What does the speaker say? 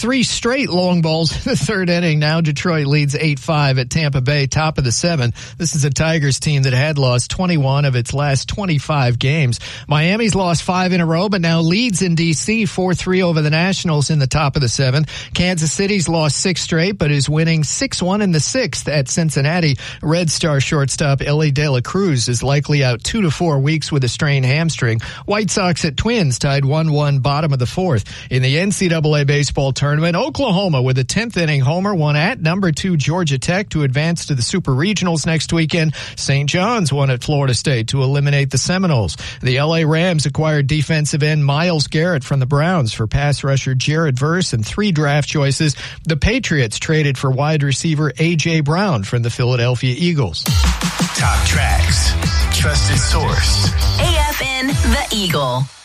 3 straight long balls in the third inning. Now Detroit leads 8-5 at Tampa Bay, top of the 7th. This is a Tigers team that had lost 21 of its last 25 games. Miami's lost 5 in a row, but now leads in D.C. 4-3 over the Nationals in the top of the 7th. Kansas City's lost 6 straight, but is winning 6-1 in the 6th at Cincinnati. Red Star shortstop Ellie De La Cruz is likely out 2 to 4 weeks with a strained hamstring. White Sox at Twins tied 1-1 bottom of the 4th. In the NCAA baseball tournament, Oklahoma with a 10th inning homer won at number 2 Georgia Tech to advance to the Super Regionals next weekend. St. John's won at Florida State to eliminate the Seminoles. The LA Rams acquired defensive end Myles Garrett from the Browns for pass rusher Jared Verse and 3 draft choices. The Patriots traded for wide receiver A.J. Brown from the Philadelphia Eagles. Top tracks, trusted source. AFN The Eagle.